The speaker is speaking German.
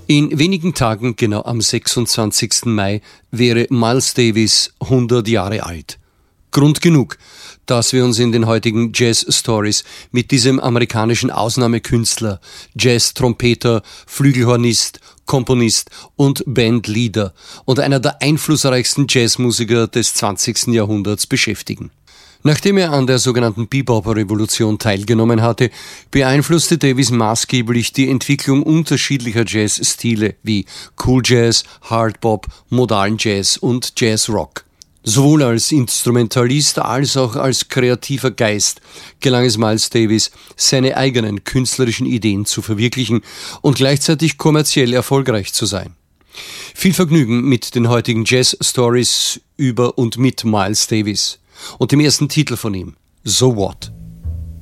In wenigen Tagen, genau am 26. Mai, wäre Miles Davis 100 Jahre alt. Grund genug, dass wir uns in den heutigen Jazz Stories mit diesem amerikanischen Ausnahmekünstler, Jazz-Trompeter, Flügelhornist, Komponist und Bandleader und einer der einflussreichsten Jazzmusiker des 20. Jahrhunderts beschäftigen. Nachdem er an der sogenannten Bebop-Revolution teilgenommen hatte, beeinflusste Davis maßgeblich die Entwicklung unterschiedlicher Jazzstile wie Cool Jazz, Hard Bop, modernen Jazz und Jazz Rock. Sowohl als Instrumentalist als auch als kreativer Geist gelang es Miles Davis, seine eigenen künstlerischen Ideen zu verwirklichen und gleichzeitig kommerziell erfolgreich zu sein. Viel Vergnügen mit den heutigen Jazz-Stories über und mit Miles Davis und dem ersten Titel von ihm, So What?